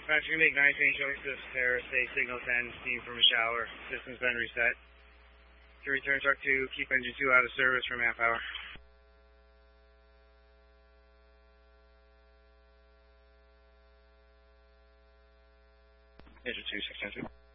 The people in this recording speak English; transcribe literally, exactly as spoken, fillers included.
Patrick, make nine Saint Joseph, Paris, say signal ten, steam from a shower, system's been reset. To return truck two, keep engine two out of service for half hour. Engine two, six ten two.